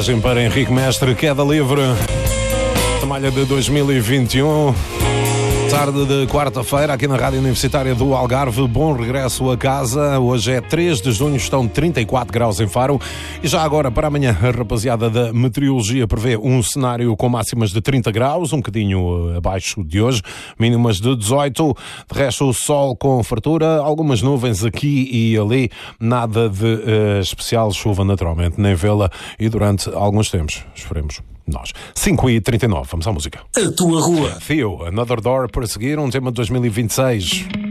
Mensagem para Henrique Mestre, queda livre. Malha de 2021. Tarde de quarta-feira, aqui na Rádio Universitária do Algarve. Bom regresso a casa. Hoje é 3 de junho, estão 34 graus em Faro. E já agora, para amanhã, a rapaziada da meteorologia prevê um cenário com máximas de 30 graus, um bocadinho abaixo de hoje, mínimas de 18. De resto, o sol com fartura, algumas nuvens aqui e ali, nada de especial, chuva naturalmente, nem vê-la e durante alguns tempos, esperemos. Nós. 5h39, vamos à música. A tua rua. Theo, Another Door para seguir, um tema de 2026.